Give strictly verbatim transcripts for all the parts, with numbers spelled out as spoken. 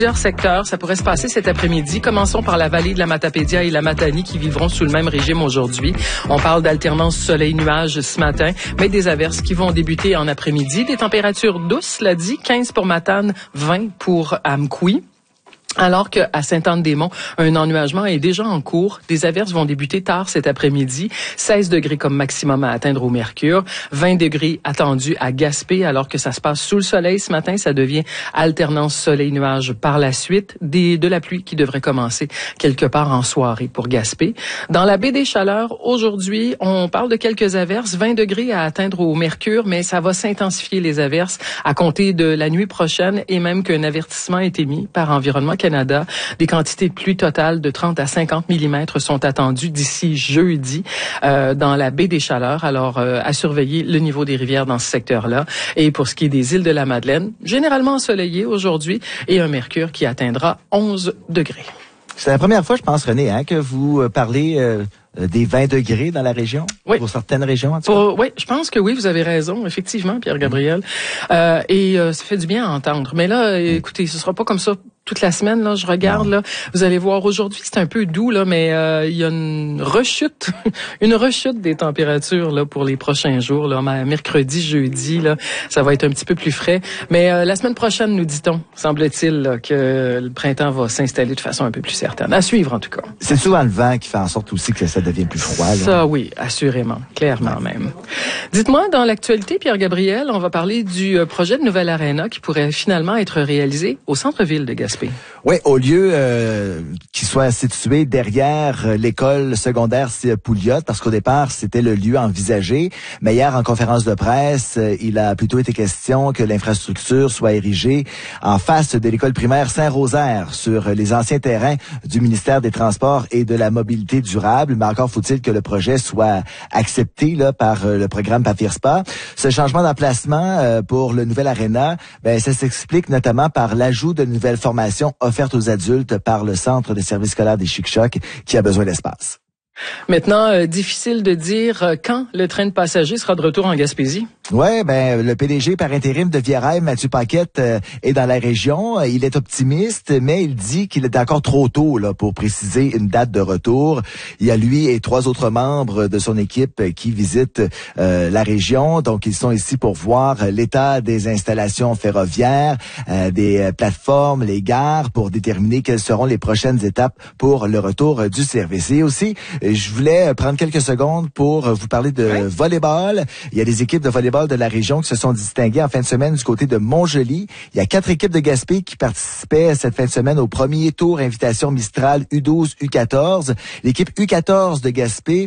Plusieurs secteurs, ça pourrait se passer cet après-midi. Commençons par la vallée de la Matapédia et la Matanie qui vivront sous le même régime aujourd'hui. On parle d'alternance soleil-nuage ce matin, mais des averses qui vont débuter en après-midi. Des températures douces, l'a dit, quinze pour Matane, vingt pour Amqui. Alors qu'à Sainte-Anne-des-Monts, un ennuagement est déjà en cours. Des averses vont débuter tard cet après-midi. seize degrés comme maximum à atteindre au mercure. vingt degrés attendus à Gaspé, alors que ça se passe sous le soleil ce matin. Ça devient alternance soleil-nuage par la suite. Des, de la pluie qui devrait commencer quelque part en soirée pour Gaspé. Dans la baie des Chaleurs, aujourd'hui, on parle de quelques averses. vingt degrés à atteindre au mercure, mais ça va s'intensifier les averses à compter de la nuit prochaine et même qu'un avertissement est émis par Environnement Canada. Des quantités de pluie totales de trente à cinquante millimètres sont attendues d'ici jeudi euh, dans la baie des Chaleurs. Alors, euh, à surveiller le niveau des rivières dans ce secteur-là. Et pour ce qui est des îles de la Madeleine, généralement ensoleillé aujourd'hui et un mercure qui atteindra onze degrés. C'est la première fois, je pense, René, hein, que vous parlez euh, des vingt degrés dans la région, oui. Pour certaines régions, en tout pour, cas. Oui, je pense que oui, vous avez raison, effectivement, Pierre-Gabriel. Mmh. Euh, et euh, ça fait du bien à entendre. Mais là, mmh. écoutez, ce sera pas comme ça toute la semaine. Là, je regarde, non. là, vous allez voir, aujourd'hui, c'est un peu doux, là, mais euh, il y a une rechute, une rechute des températures là pour les prochains jours. Là, mercredi, jeudi, là, ça va être un petit peu plus frais. Mais euh, la semaine prochaine, nous dit-on, semble-t-il, là, que le printemps va s'installer de façon un peu plus certaine. À suivre, en tout cas. C'est souvent le vent qui fait en sorte aussi que ça devient plus froid. Là. Ça, oui, assurément, clairement ouais. même. Dites-moi, dans l'actualité, Pierre-Gabriel, on va parler du projet de nouvelle aréna qui pourrait finalement être réalisé au centre-ville de Gaspé. Oui, au lieu euh, qu'il soit situé derrière euh, l'école secondaire Pouliot, parce qu'au départ, c'était le lieu envisagé. Mais hier, en conférence de presse, euh, il a plutôt été question que l'infrastructure soit érigée en face de l'école primaire Saint-Rosaire, sur les anciens terrains du ministère des Transports et de la Mobilité durable. Mais encore faut-il que le projet soit accepté là par euh, le programme Papirspa. Ce changement d'emplacement euh, pour le nouvel aréna, ben ça s'explique notamment par l'ajout de nouvelles formations offerte aux adultes par le Centre de services scolaires des Chic-Chocs qui a besoin d'espace. Maintenant, euh, difficile de dire euh, quand le train de passagers sera de retour en Gaspésie. Ouais, ben le P D G par intérim de Via Rail, Mathieu Paquette, euh, est dans la région. Il est optimiste, mais il dit qu'il est encore trop tôt là pour préciser une date de retour. Il y a lui et trois autres membres de son équipe qui visitent euh, la région. Donc, ils sont ici pour voir l'état des installations ferroviaires, euh, des plateformes, les gares, pour déterminer quelles seront les prochaines étapes pour le retour du service. Et aussi, je voulais prendre quelques secondes pour vous parler de oui. volleyball. Il y a des équipes de volleyball de la région qui se sont distinguées en fin de semaine du côté de Montjoly. Il y a quatre équipes de Gaspé qui participaient cette fin de semaine au premier tour invitation Mistral U douze U quatorze. L'équipe U quatorze de Gaspé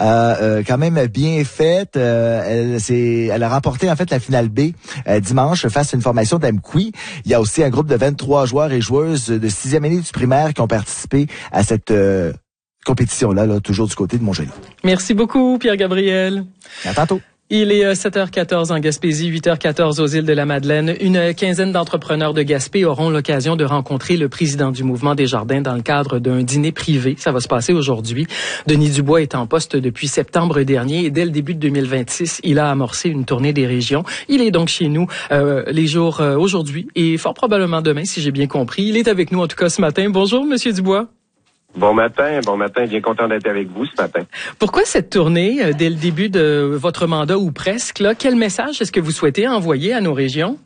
a euh, quand même bien faite. Euh, elle, c'est, elle a remporté en fait la finale B euh, dimanche face à une formation d'Amqui. Il y a aussi un groupe de vingt-trois joueurs et joueuses de sixième année du primaire qui ont participé à cette euh, compétition-là, là, toujours du côté de Montjoly. Merci beaucoup, Pierre-Gabriel. À tantôt. Il est sept heures quatorze en Gaspésie, huit heures quatorze aux îles de la Madeleine. Une quinzaine d'entrepreneurs de Gaspé auront l'occasion de rencontrer le président du Mouvement Desjardins dans le cadre d'un dîner privé. Ça va se passer aujourd'hui. Denis Dubois est en poste depuis septembre dernier et dès le début de deux mille vingt-six, il a amorcé une tournée des régions. Il est donc chez nous euh, les jours euh, aujourd'hui et fort probablement demain, si j'ai bien compris. Il est avec nous en tout cas ce matin. Bonjour, Monsieur Dubois. Bon matin, bon matin, bien content d'être avec vous ce matin. Pourquoi cette tournée, euh, dès le début de votre mandat ou presque, là, quel message est-ce que vous souhaitez envoyer à nos régions?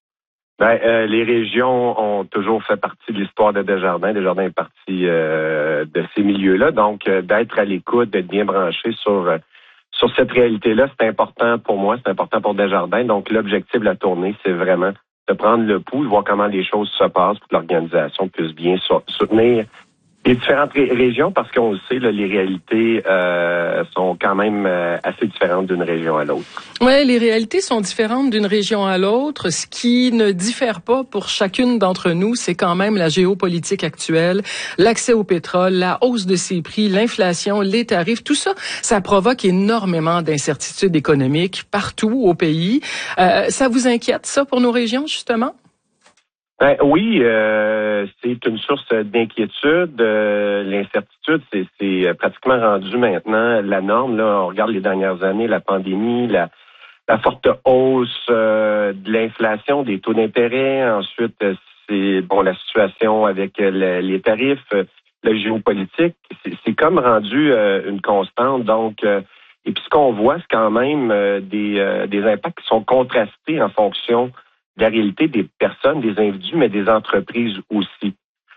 Ben, euh, les régions ont toujours fait partie de l'histoire de Desjardins. Desjardins est partie euh, de ces milieux-là, donc euh, d'être à l'écoute, d'être bien branché sur euh, sur cette réalité-là, c'est important pour moi, c'est important pour Desjardins. Donc l'objectif de la tournée, c'est vraiment de prendre le pouls, de voir comment les choses se passent pour que l'organisation puisse bien soutenir les différentes ré- régions, parce qu'on le sait, là, les réalités euh, sont quand même euh, assez différentes d'une région à l'autre. Oui, les réalités sont différentes d'une région à l'autre. Ce qui ne diffère pas pour chacune d'entre nous, c'est quand même la géopolitique actuelle, l'accès au pétrole, la hausse de ses prix, l'inflation, les tarifs. Tout ça, ça provoque énormément d'incertitudes économiques partout au pays. Euh, ça vous inquiète, ça, pour nos régions, justement? Ben, oui, euh, c'est une source d'inquiétude. Euh, l'incertitude, c'est, c'est pratiquement rendu maintenant la norme. Là, on regarde les dernières années, la pandémie, la, la forte hausse euh, de l'inflation, des taux d'intérêt. Ensuite, c'est bon la situation avec le, les tarifs, la géopolitique, c'est, c'est comme rendu euh, une constante. Donc, euh, et puis ce qu'on voit, c'est quand même euh, des, euh, des impacts qui sont contrastés en fonction de la réalité des personnes, des individus, mais des entreprises aussi.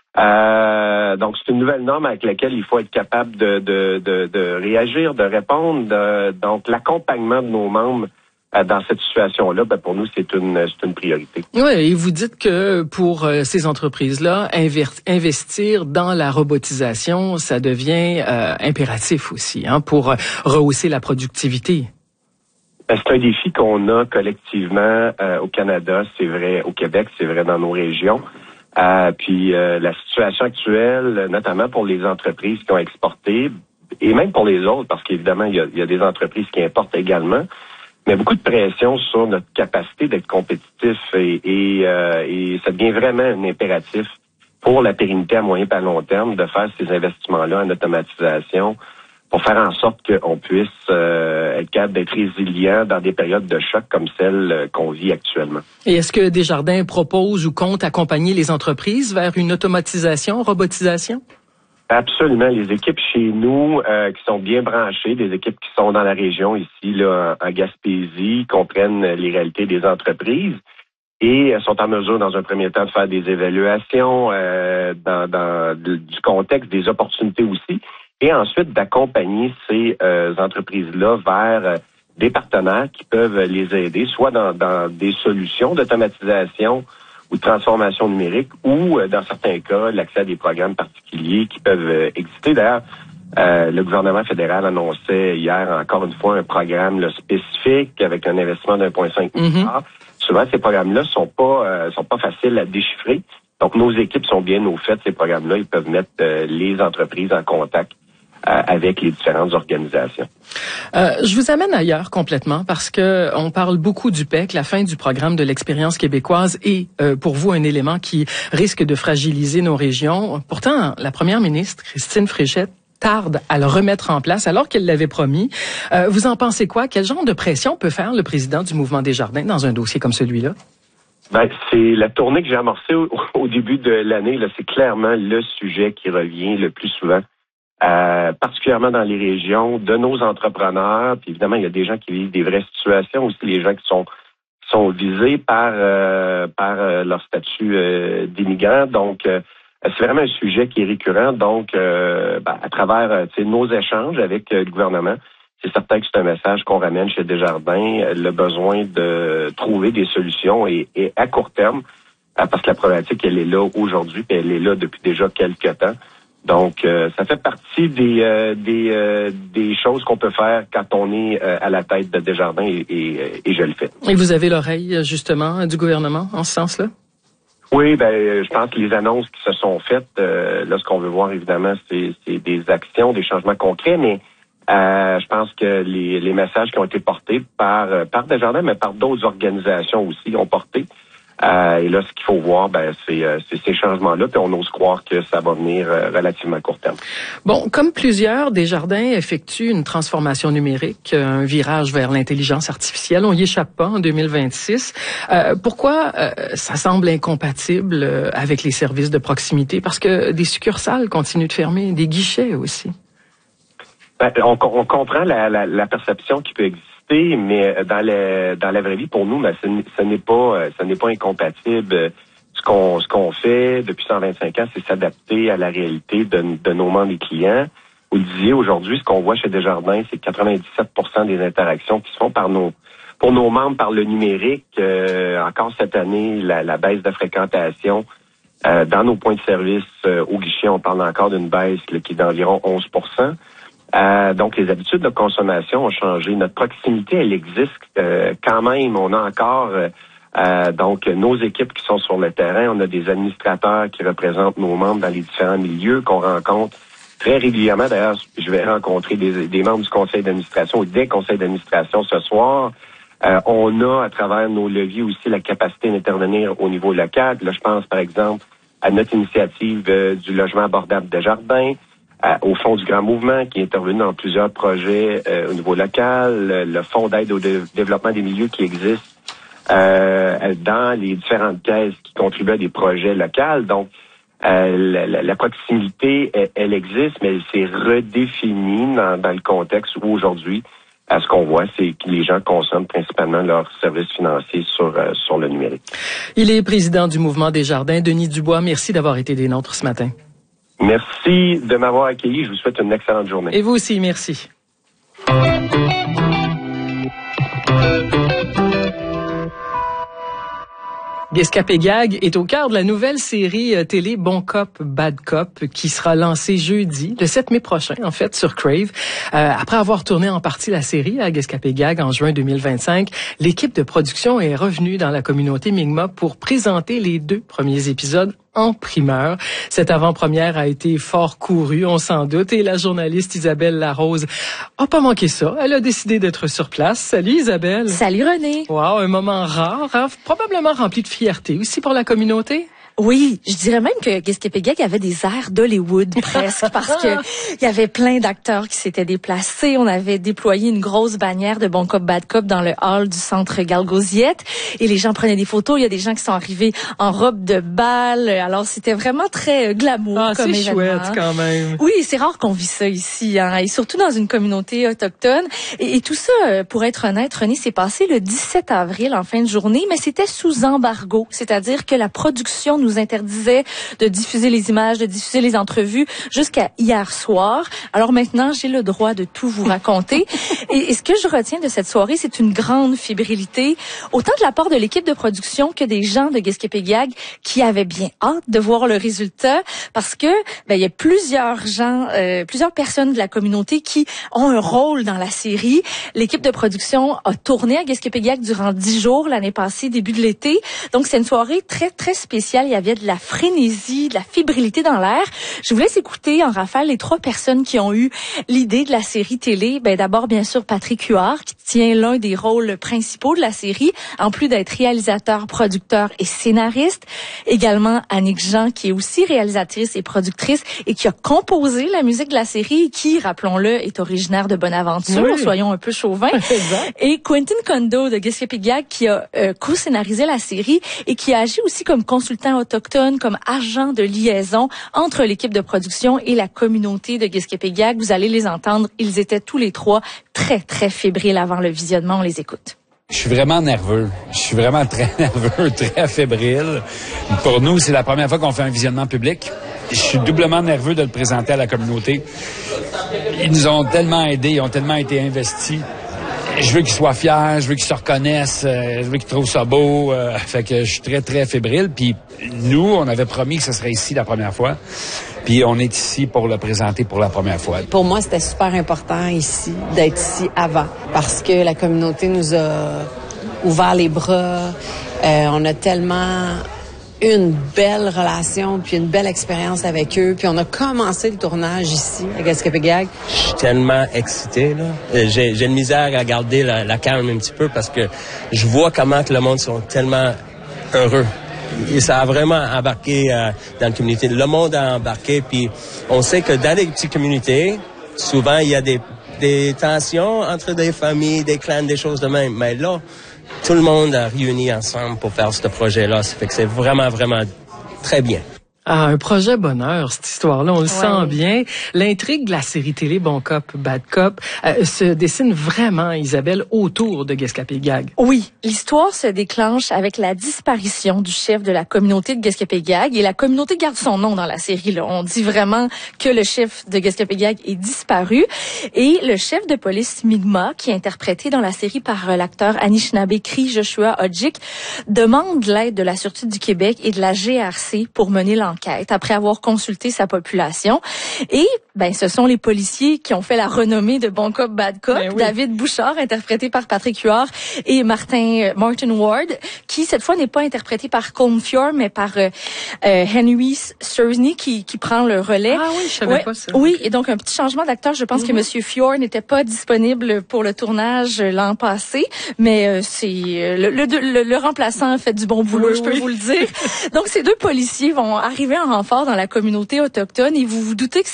Euh, donc, c'est une nouvelle norme avec laquelle il faut être capable de, de, de, de réagir, de répondre. De, donc, l'accompagnement de nos membres euh, dans cette situation-là, ben, pour nous, c'est une, c'est une priorité. Oui, et vous dites que pour euh, ces entreprises-là, inver- investir dans la robotisation, ça devient euh, impératif aussi, hein, pour euh, rehausser la productivité. Ben, c'est un défi qu'on a collectivement euh, au Canada, c'est vrai, au Québec, c'est vrai dans nos régions. Euh, puis euh, la situation actuelle, notamment pour les entreprises qui ont exporté, et même pour les autres, parce qu'évidemment, il y a, il y a des entreprises qui importent également, mais beaucoup de pression sur notre capacité d'être compétitif et, et, euh, et ça devient vraiment un impératif pour la pérennité à moyen et à long terme de faire ces investissements-là en automatisation pour faire en sorte qu'on puisse euh, être capable d'être résilient dans des périodes de choc comme celle qu'on vit actuellement. Et est-ce que Desjardins propose ou compte accompagner les entreprises vers une automatisation, robotisation? Absolument. Les équipes chez nous euh, qui sont bien branchées, des équipes qui sont dans la région ici, là, en Gaspésie, comprennent les réalités des entreprises et sont en mesure, dans un premier temps, de faire des évaluations euh, dans, dans du contexte, des opportunités aussi. Et ensuite, d'accompagner ces euh, entreprises-là vers euh, des partenaires qui peuvent les aider, soit dans, dans des solutions d'automatisation ou de transformation numérique, ou euh, dans certains cas, l'accès à des programmes particuliers qui peuvent euh, exister. D'ailleurs, euh, le gouvernement fédéral annonçait hier encore une fois un programme là, spécifique avec un investissement d'un virgule cinq milliard. Mm-hmm. Souvent, ces programmes-là sont pas euh, sont pas faciles à déchiffrer. Donc, nos équipes sont bien au fait de ces programmes-là. Ils peuvent mettre euh, les entreprises en contact avec les différentes organisations. Euh, je vous amène ailleurs complètement parce que on parle beaucoup du P E C, la fin du programme de l'expérience québécoise est euh, pour vous un élément qui risque de fragiliser nos régions. Pourtant, la première ministre, Christine Fréchette, tarde à le remettre en place alors qu'elle l'avait promis. Euh, vous en pensez quoi? Quel genre de pression peut faire le président du Mouvement Desjardins dans un dossier comme celui-là? Ben, c'est la tournée que j'ai amorcée au, au début de l'année. Là, c'est clairement le sujet qui revient le plus souvent. Euh, particulièrement dans les régions, de nos entrepreneurs. Puis évidemment, il y a des gens qui vivent des vraies situations, aussi les gens qui sont sont visés par euh, par euh, leur statut euh, d'immigrant. Donc, euh, c'est vraiment un sujet qui est récurrent. Donc, euh, ben, à travers euh, nos échanges avec euh, le gouvernement, c'est certain que c'est un message qu'on ramène chez Desjardins, euh, le besoin de trouver des solutions et, et à court terme, euh, parce que la problématique, elle est là aujourd'hui, puis elle est là depuis déjà quelques temps. Donc, euh, ça fait partie des euh, des euh, des choses qu'on peut faire quand on est euh, à la tête de Desjardins et, et, et je le fais. Et vous avez l'oreille, justement, du gouvernement en ce sens-là? Oui, ben, je pense que les annonces qui se sont faites, euh, là, ce qu'on veut voir, évidemment, c'est, c'est des actions, des changements concrets, mais euh, je pense que les, les messages qui ont été portés par, par Desjardins, mais par d'autres organisations aussi, ont porté. Euh, et là, ce qu'il faut voir, ben, c'est, euh, c'est ces changements-là, puis on ose croire que ça va venir euh, relativement à court terme. Bon, comme plusieurs, Desjardins effectue une transformation numérique, un virage vers l'intelligence artificielle. On y échappe pas en deux mille vingt-six. Euh, pourquoi euh, ça semble incompatible avec les services de proximité? Parce que des succursales continuent de fermer, des guichets aussi. Ben, on, on comprend la, la, la perception qui peut exister. Mais dans la dans la vraie vie, pour nous, ben, ce, ce n'est pas ce n'est pas incompatible. Ce qu'on ce qu'on fait depuis cent vingt-cinq ans, c'est s'adapter à la réalité de, de nos membres et clients. Vous le disiez, aujourd'hui, ce qu'on voit chez Desjardins, c'est quatre-vingt-dix-sept pour cent des interactions qui se font par nos pour nos membres par le numérique. Euh, encore cette année, la, la baisse de fréquentation euh, dans nos points de service euh, au guichet, on parle encore d'une baisse là, qui est d'environ onze pour cent. Euh, donc, les habitudes de consommation ont changé. Notre proximité, elle existe euh, quand même. On a encore euh, euh, donc nos équipes qui sont sur le terrain. On a des administrateurs qui représentent nos membres dans les différents milieux qu'on rencontre très régulièrement. D'ailleurs, je vais rencontrer des, des membres du conseil d'administration ou des conseils d'administration ce soir. Euh, on a, à travers nos leviers aussi, la capacité d'intervenir au niveau local. Là, je pense, par exemple, à notre initiative euh, du logement abordable Desjardins, au Fonds du Grand Mouvement, qui est intervenu dans plusieurs projets euh, au niveau local, le, le Fonds d'aide au dé- développement des milieux qui existe euh, dans les différentes caisses qui contribuent à des projets locaux. Donc, euh, la, la proximité, elle, elle existe, mais elle s'est redéfinie dans, dans le contexte où aujourd'hui, à ce qu'on voit, c'est que les gens consomment principalement leurs services financiers sur, euh, sur le numérique. Il est président du Mouvement Desjardins. Denis Dubois, merci d'avoir été des nôtres ce matin. Merci de m'avoir accueilli. Je vous souhaite une excellente journée. Et vous aussi, merci. Guescapé-Gag est au cœur de la nouvelle série euh, télé Bon Cop, Bad Cop qui sera lancée jeudi, le sept mai prochain, en fait, sur Crave. Euh, après avoir tourné en partie la série à Guescapé-Gag en juin deux mille vingt-cinq, l'équipe de production est revenue dans la communauté Mi'kmaq pour présenter les deux premiers épisodes en primeur. Cette avant-première a été fort courue, on s'en doute, et la journaliste Isabelle Larose a pas manqué ça. Elle a décidé d'être sur place. Salut Isabelle. Salut René. Wow, un moment rare, hein, probablement rempli de fierté aussi pour la communauté. Oui, je dirais même que Guescapé-Gag avait des airs d'Hollywood presque parce que il y avait plein d'acteurs qui s'étaient déplacés. On avait déployé une grosse bannière de Bon Cop, Bad Cop dans le hall du centre Galgosiette et les gens prenaient des photos. Il y a des gens qui sont arrivés en robe de bal. Alors c'était vraiment très glamour ah, comme c'est événement. Chouette quand même. Oui, c'est rare qu'on vit ça ici, hein, et surtout dans une communauté autochtone. Et, et tout ça, pour être honnête, René, c'est passé le dix-sept avril en fin de journée, mais c'était sous embargo, c'est-à-dire que la production nous interdisait de diffuser les images, de diffuser les entrevues jusqu'à hier soir. Alors maintenant, j'ai le droit de tout vous raconter. et, et ce que je retiens de cette soirée, c'est une grande fébrilité, autant de la part de l'équipe de production que des gens de Guescapé-Gag qui avaient bien hâte de voir le résultat, parce que ben il y a plusieurs gens, euh, plusieurs personnes de la communauté qui ont un rôle dans la série. L'équipe de production a tourné à Guescapé-Gag durant dix jours l'année passée, début de l'été. Donc c'est une soirée très très spéciale. Il y avait de la frénésie, de la fébrilité dans l'air. Je vous laisse écouter en rafale les trois personnes qui ont eu l'idée de la série télé. Ben d'abord, bien sûr, Patrick Huard, qui tient l'un des rôles principaux de la série, en plus d'être réalisateur, producteur et scénariste. Également, Annick Jean, qui est aussi réalisatrice et productrice et qui a composé la musique de la série, qui, rappelons-le, est originaire de Bonaventure, oui. Soyons un peu chauvins. Et Quentin Kondo de Guescapé-Gag, qui a euh, co-scénarisé la série et qui a agi aussi comme consultant autochtone, comme agent de liaison entre l'équipe de production et la communauté de Guescapé-Gag. Vous allez les entendre, ils étaient tous les trois très, très fébriles avant le visionnement. On les écoute. Je suis vraiment nerveux. Je suis vraiment très nerveux, très fébrile. Pour nous, c'est la première fois qu'on fait un visionnement public. Je suis doublement nerveux de le présenter à la communauté. Ils nous ont tellement aidés, ils ont tellement été investis. Je veux qu'ils soient fiers, je veux qu'ils se reconnaissent, euh, je veux qu'ils trouvent ça beau. Euh, fait que je suis très, très fébrile. Puis nous, on avait promis que ce serait ici la première fois. Puis on est ici pour le présenter pour la première fois. Pour moi, c'était super important ici, d'être ici avant. Parce que la communauté nous a ouvert les bras. Euh, on a tellement une belle relation, puis une belle expérience avec eux. Puis on a commencé le tournage ici, à Guescapé-Gag. Je suis tellement excité, là. J'ai, j'ai une misère à garder la, la calme un petit peu parce que je vois comment que le monde sont tellement heureux. Et ça a vraiment embarqué euh, dans la communauté. Le monde a embarqué, puis on sait que dans les petites communautés, souvent, il y a des, des tensions entre des familles, des clans, des choses de même. Mais là, tout le monde a réuni ensemble pour faire ce projet-là. Ça fait que c'est vraiment, vraiment très bien. Ah, un projet bonheur, cette histoire-là, on le ouais. sent bien. L'intrigue de la série télé Bon Cop, Bad Cop euh, se dessine vraiment, Isabelle, autour de Guescapé-Gag. Oui, l'histoire se déclenche avec la disparition du chef de la communauté de Guescapé-Gag, et la communauté garde son nom dans la série, là. On dit vraiment que le chef de Guescapé-Gag est disparu, et le chef de police Mi'kmaq, qui est interprété dans la série par euh, l'acteur Anishinaabe Cree Joshua Odjick, demande l'aide de la Sûreté du Québec et de la G R C pour mener l'enquête. Après avoir consulté sa population. Et ben ce sont les policiers qui ont fait la renommée de Bon Cop, Bad Cop. Ben oui. David Bouchard, interprété par Patrick Huard, et Martin Martin Ward, qui cette fois n'est pas interprété par Colm Feore, mais par euh, euh, Henry Sersney, qui, qui prend le relais. Ah oui, je savais ouais, pas ça. Oui, et donc un petit changement d'acteur. Je pense mm-hmm. que Monsieur Feore n'était pas disponible pour le tournage l'an passé, mais euh, c'est euh, le, le, le, le remplaçant a fait du bon boulot, oui, je peux oui. vous le dire. Donc ces deux policiers vont arriver en renfort dans la communauté autochtone, et vous vous doutez que ça va pas se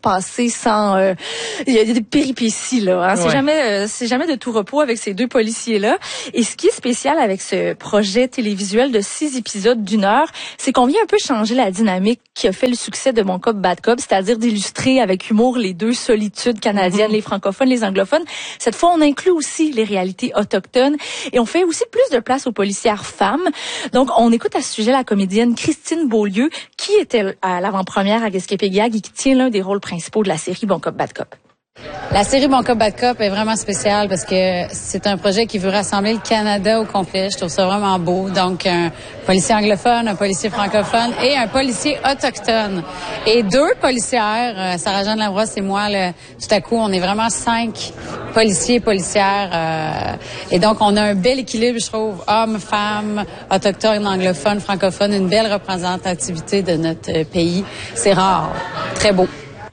passer sans... Euh, il y a des péripéties, là. Hein. C'est ouais. jamais euh, c'est jamais de tout repos avec ces deux policiers-là. Et ce qui est spécial avec ce projet télévisuel de six épisodes d'une heure, c'est qu'on vient un peu changer la dynamique qui a fait le succès de Bon Cop, Bad Cop, c'est-à-dire d'illustrer avec humour les deux solitudes canadiennes, mm-hmm. les francophones, les anglophones. Cette fois, on inclut aussi les réalités autochtones et on fait aussi plus de place aux policières femmes. Donc, on écoute à ce sujet la comédienne Christine Beaulieu, qui était à l'avant-première à Gaspé-Pégag et qui tient l'un des rôles principaux de la série Bon Cop, Bad Cop. La série Bon Cop, Bad Cop est vraiment spéciale parce que c'est un projet qui veut rassembler le Canada au complet. Je trouve ça vraiment beau. Donc, un policier anglophone, un policier francophone et un policier autochtone. Et deux policières, Sarah-Jeanne Labrosse et moi, là, tout à coup, on est vraiment cinq policiers et policières. Euh, et donc, on a un bel équilibre, je trouve, hommes, femmes, autochtones, anglophones, francophones, une belle représentativité de notre pays. C'est rare. Très beau.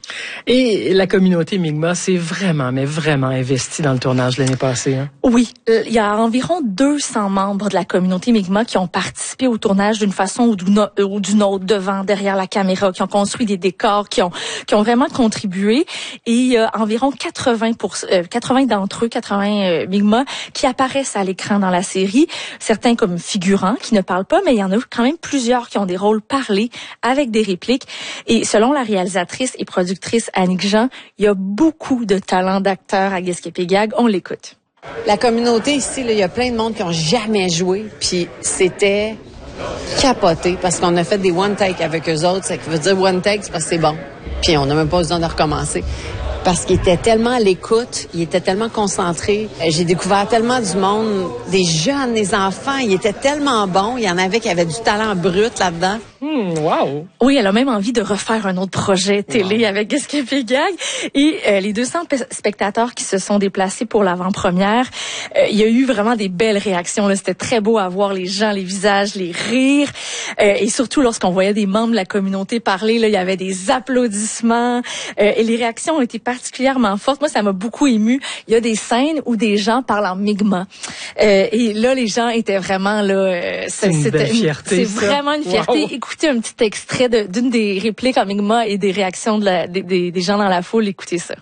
Et la communauté Mi'kmaq s'est vraiment, mais vraiment investie dans le tournage l'année passée. Hein? Oui, il y a environ deux cents membres de la communauté Mi'kmaq qui ont participé au tournage d'une façon ou d'une autre, devant, derrière la caméra, qui ont construit des décors, qui ont qui ont vraiment contribué. Et il y a environ quatre-vingts pour cent, euh, quatre-vingts d'entre eux, quatre-vingts euh, Mi'kmaq, qui apparaissent à l'écran dans la série. Certains comme figurants qui ne parlent pas, mais il y en a quand même plusieurs qui ont des rôles parlés avec des répliques. Et selon la réalisatrice et productrice Annick Jean, il y a beaucoup de talents d'acteurs à Gaspé-Pégag. On l'écoute. La communauté ici, là, il y a plein de monde qui ont jamais joué, puis c'était capoté parce qu'on a fait des one take avec eux autres. Ça veut dire one take, c'est parce que c'est bon. Puis on n'a même pas besoin de recommencer. Parce qu'ils étaient tellement à l'écoute, ils étaient tellement concentrés. J'ai découvert tellement du monde, des jeunes, des enfants, ils étaient tellement bons. Il y en avait qui avaient du talent brut là-dedans. Mmh, wow! Oui, elle a même envie de refaire un autre projet télé wow. avec Gaspé-Pégag. Et euh, les deux cents pe- spectateurs qui se sont déplacés pour l'avant-première, euh, il y a eu vraiment des belles réactions. Là. C'était très beau à voir les gens, les visages, les rires. Euh, et surtout, lorsqu'on voyait des membres de la communauté parler, là, il y avait des applaudissements. Euh, et les réactions ont été particulièrement fortes. Moi, ça m'a beaucoup émue. Il y a des scènes où des gens parlent en Mi'kmaq. Euh, et là, les gens étaient vraiment là. Euh, c'est une belle fierté. C'est vraiment une fierté. Wow. Écoutez un petit extrait de, d'une des répliques en Mi'kmaq et des réactions de la, des, des, des gens dans la foule. Écoutez ça.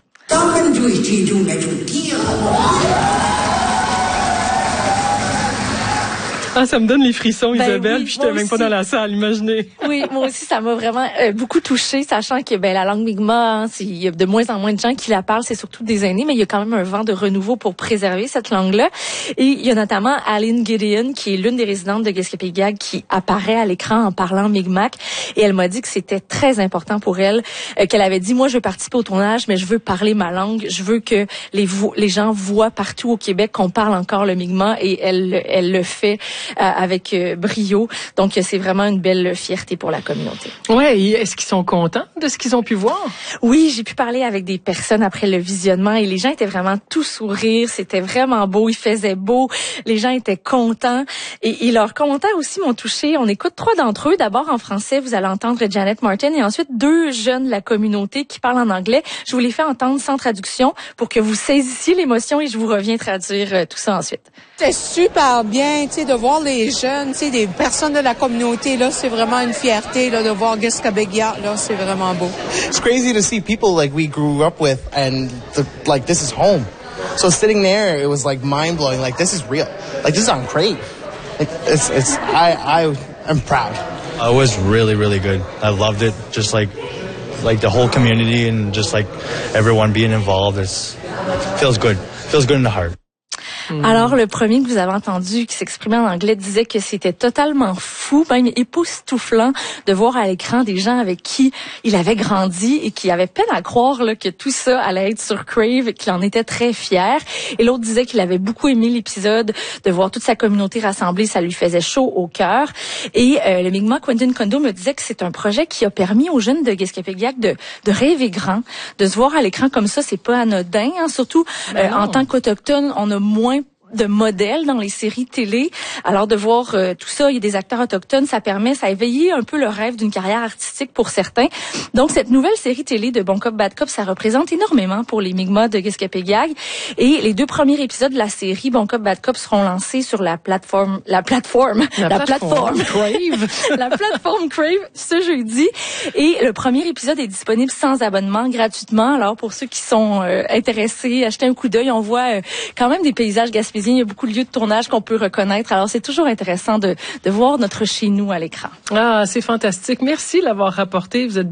Ah, ça me donne les frissons, ben Isabelle, oui, puis j'étais même pas dans la salle, imaginez. Oui, moi aussi, ça m'a vraiment euh, beaucoup touchée, sachant que ben la langue Mi'kmaq, hein, il y a de moins en moins de gens qui la parlent, c'est surtout des aînés, mais il y a quand même un vent de renouveau pour préserver cette langue-là. Et il y a notamment Aline Gideon, qui est l'une des résidentes de Gaspé-Pégag, qui apparaît à l'écran en parlant Mi'kmaq, et elle m'a dit que c'était très important pour elle, euh, qu'elle avait dit, moi, je veux participer au tournage, mais je veux parler ma langue, je veux que les vo- les gens voient partout au Québec qu'on parle encore le Mi'kmaq, et elle elle le fait Euh, avec euh, brio. Donc, c'est vraiment une belle fierté pour la communauté. Ouais, et est-ce qu'ils sont contents de ce qu'ils ont pu voir? Oui, j'ai pu parler avec des personnes après le visionnement et les gens étaient vraiment tout sourire. C'était vraiment beau. Il faisait beau. Les gens étaient contents. Et, et leurs commentaires aussi m'ont touchée. On écoute trois d'entre eux. D'abord, en français, vous allez entendre Janet Martin et ensuite deux jeunes de la communauté qui parlent en anglais. Je vous les fais entendre sans traduction pour que vous saisissiez l'émotion et je vous reviens traduire euh, tout ça ensuite. C'est super bien, tu sais, de voir les jeunes, tu sais, des personnes de la communauté, là, c'est vraiment une fierté, là, de voir Gaspé-Pégag, là, c'est vraiment beau. It's crazy to see people like we grew up with and the, like this is home. So sitting there, it was like mind blowing. Like this is real. Like this is on Crave. Like, it's it's I I am proud. It was really really good. I loved it. Just like like the whole community and just like everyone being involved. It's feels good. Feels good in the heart. Alors, le premier que vous avez entendu qui s'exprimait en anglais disait que c'était totalement fou, même époustouflant de voir à l'écran des gens avec qui il avait grandi et qui avaient peine à croire là, que tout ça allait être sur Crave et qu'il en était très fier. Et l'autre disait qu'il avait beaucoup aimé l'épisode, de voir toute sa communauté rassemblée, ça lui faisait chaud au cœur. Et euh, le Mi'kmaq Quentin Kondo me disait que c'est un projet qui a permis aux jeunes de Gaspé-Pégag de, de rêver grand, de se voir à l'écran comme ça, c'est pas anodin, hein, surtout euh, en tant qu'autochtone, on a moins de modèles dans les séries télé. Alors de voir euh, tout ça, il y a des acteurs autochtones, ça permet, ça a éveillé un peu le rêve d'une carrière artistique pour certains. Donc cette nouvelle série télé de Bon Cop Bad Cop, ça représente énormément pour les Mi'kmaq de Guiskapégiag. Et les deux premiers épisodes de la série Bon Cop Bad Cop seront lancés sur la plateforme, la plateforme, la, la plateforme, plateforme Crave, la plateforme Crave ce jeudi. Et le premier épisode est disponible sans abonnement, gratuitement. Alors pour ceux qui sont euh, intéressés, achetez un coup d'œil. On voit euh, quand même des paysages gaspésiens. Il y a beaucoup de lieux de tournage qu'on peut reconnaître. Alors c'est toujours intéressant de, de voir notre chez nous à l'écran. Ah, c'est fantastique. Merci de l'avoir rapporté. Vous êtes